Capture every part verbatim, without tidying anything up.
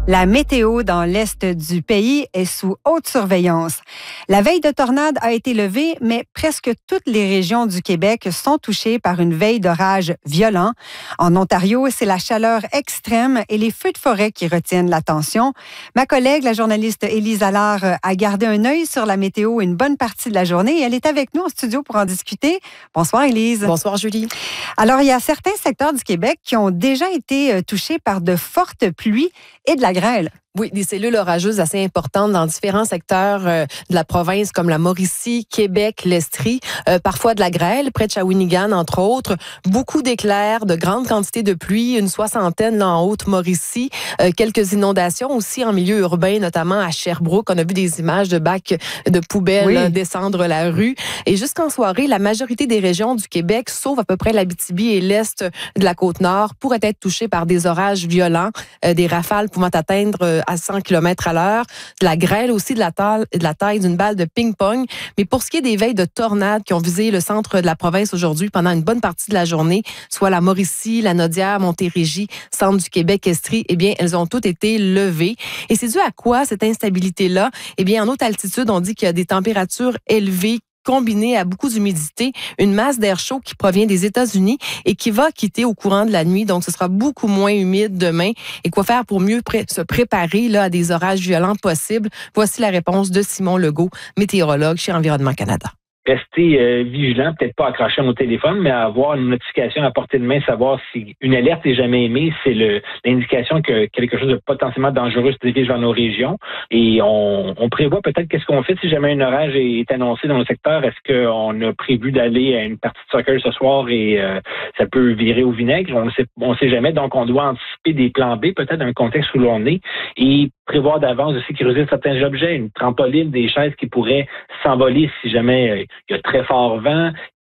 La météo dans l'est du pays est sous haute surveillance. La veille de tornade a été levée, mais presque toutes les régions du Québec sont touchées par une veille d'orage violent. En Ontario, c'est la chaleur extrême et les feux de forêt qui retiennent l'attention. Ma collègue, la journaliste Élise Allard, a gardé un œil sur la météo une bonne partie de la journée et elle est avec nous en studio pour en discuter. Bonsoir Élise. Bonsoir Julie. Alors, il y a certains secteurs du Québec qui ont déjà été touchés par de fortes pluies et de la grêle. Oui, des cellules orageuses assez importantes dans différents secteurs euh, de la province comme la Mauricie, Québec, l'Estrie, euh, parfois de la grêle, près de Shawinigan, entre autres. Beaucoup d'éclairs, de grandes quantités de pluie, une soixantaine là, en Haute-Mauricie, euh, quelques inondations aussi en milieu urbain, notamment à Sherbrooke. On a vu des images de bacs de poubelles oui. là, descendre la rue. Et jusqu'en soirée, la majorité des régions du Québec, sauf à peu près l'Abitibi et l'Est de la Côte-Nord, pourraient être touchées par des orages violents, euh, des rafales pouvant atteindre euh, à cent kilomètres à l'heure, de la grêle aussi de la taille, de la taille d'une balle de ping-pong. Mais pour ce qui est des veilles de tornades qui ont visé le centre de la province aujourd'hui pendant une bonne partie de la journée, soit la Mauricie, la Naudière, Montérégie, centre du Québec, Estrie, eh bien, elles ont toutes été levées. Et c'est dû à quoi cette instabilité-là? Eh bien, en haute altitude, on dit qu'il y a des températures élevées combiné à beaucoup d'humidité, une masse d'air chaud qui provient des États-Unis et qui va quitter au courant de la nuit. Donc, ce sera beaucoup moins humide demain. Et quoi faire pour mieux pré- se préparer là, à des orages violents possibles? Voici la réponse de Simon Legault, météorologue chez Environnement Canada. Rester euh, vigilant, peut-être pas accrocher mon téléphone, mais avoir une notification à portée de main, savoir si une alerte est jamais émise, c'est le, l'indication que quelque chose de potentiellement dangereux se dirige vers nos régions. Et on, on prévoit peut-être qu'est-ce qu'on fait si jamais un orage est annoncé dans le secteur. Est-ce qu'on a prévu d'aller à une partie de soccer ce soir et euh, ça peut virer au vinaigre? On ne sait, on sait jamais. Donc, on doit anticiper des plans B, peut-être dans un contexte où l'on est, et prévoir d'avance de sécuriser certains objets, une trampoline, des chaises qui pourraient s'envoler si jamais euh, il y a très fort vent.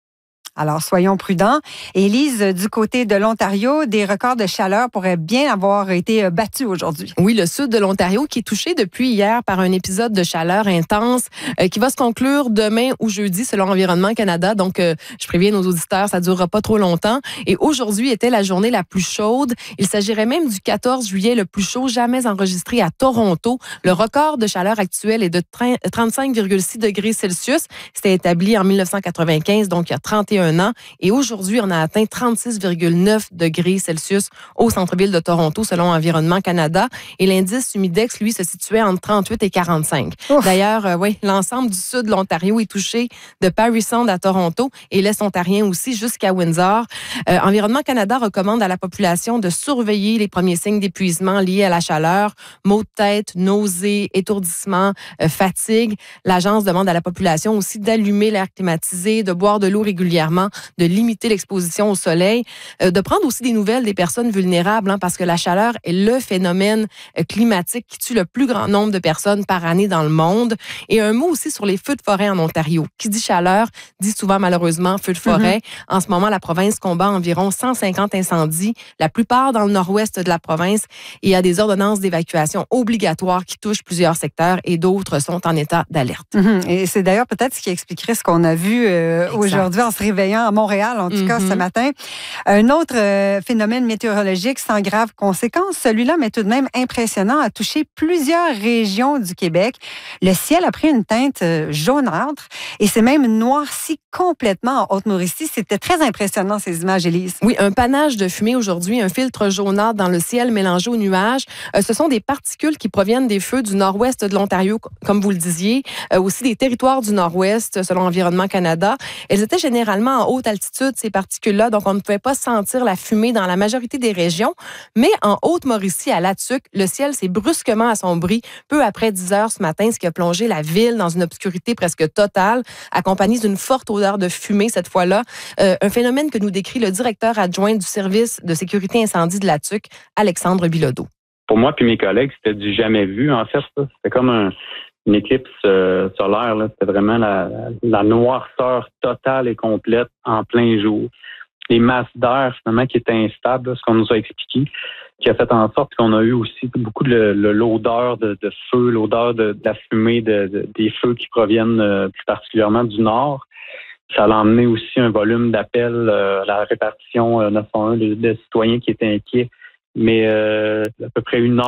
Alors, soyons prudents. Élise, du côté de l'Ontario, des records de chaleur pourraient bien avoir été battus aujourd'hui. Oui, le sud de l'Ontario qui est touché depuis hier par un épisode de chaleur intense euh, qui va se conclure demain ou jeudi selon Environnement Canada. Donc, euh, je préviens nos auditeurs, ça ne durera pas trop longtemps. Et aujourd'hui était la journée la plus chaude. Il s'agirait même du quatorze juillet, le plus chaud jamais enregistré à Toronto. Le record de chaleur actuel est de trente-cinq virgule six degrés Celsius. C'était établi en dix-neuf cent quatre-vingt-quinze, donc il y a trente et un an. Et aujourd'hui, on a atteint trente-six virgule neuf degrés Celsius au centre-ville de Toronto, selon Environnement Canada. Et l'indice humidex, lui, se situait entre trente-huit et quarante-cinq. Ouf. D'ailleurs, euh, oui, l'ensemble du sud de l'Ontario est touché, de Parry Sound à Toronto et l'Est ontarien aussi jusqu'à Windsor. Euh, Environnement Canada recommande à la population de surveiller les premiers signes d'épuisement liés à la chaleur, maux de tête, nausées, étourdissements, euh, fatigue. L'agence demande à la population aussi d'allumer l'air climatisé, de boire de l'eau régulièrement, de limiter l'exposition au soleil, euh, de prendre aussi des nouvelles des personnes vulnérables, hein, parce que la chaleur est le phénomène euh, climatique qui tue le plus grand nombre de personnes par année dans le monde. Et un mot aussi sur les feux de forêt en Ontario. Qui dit chaleur, dit souvent malheureusement feux de forêt. Mm-hmm. En ce moment, la province combat environ cent cinquante incendies, la plupart dans le nord-ouest de la province. Et il y a des ordonnances d'évacuation obligatoires qui touchent plusieurs secteurs et d'autres sont en état d'alerte. Mm-hmm. Et c'est d'ailleurs peut-être ce qui expliquerait ce qu'on a vu euh, aujourd'hui en se réveillant à Montréal, en tout mm-hmm. cas ce matin. Un autre euh, phénomène météorologique sans graves conséquences, celui-là, mais tout de même impressionnant, a touché plusieurs régions du Québec. Le ciel a pris une teinte euh, jaunâtre et c'est même noirci complètement en Haute-Mauricie. C'était très impressionnant, ces images, Élise. Oui, un panache de fumée aujourd'hui, un filtre jaunâtre dans le ciel mélangé aux nuages. Euh, ce sont des particules qui proviennent des feux du nord-ouest de l'Ontario, comme vous le disiez, euh, aussi des territoires du nord-ouest, selon Environnement Canada. Elles étaient généralement en haute altitude, ces particules-là, donc on ne pouvait pas sentir la fumée dans la majorité des régions. Mais en Haute-Mauricie, à Latuc, le ciel s'est brusquement assombri peu après dix heures ce matin, ce qui a plongé la ville dans une obscurité presque totale, accompagnée d'une forte odeur de fumée cette fois-là. Euh, un phénomène que nous décrit le directeur adjoint du service de sécurité incendie de Latuc, Alexandre Bilodeau. Pour moi puis mes collègues, c'était du jamais vu. En fait, ça. C'était comme un... une éclipse euh, solaire, là. C'était vraiment la, la noirceur totale et complète en plein jour. Les masses d'air, finalement, qui étaient instables, là, ce qu'on nous a expliqué, qui a fait en sorte qu'on a eu aussi beaucoup de le, l'odeur de, de feu, l'odeur de, de la fumée de, de, des feux qui proviennent euh, plus particulièrement du nord. Ça a emmené aussi un volume d'appels euh, à la répartition euh, neuf cent un de, de citoyens qui étaient inquiets. Mais euh, à peu près une heure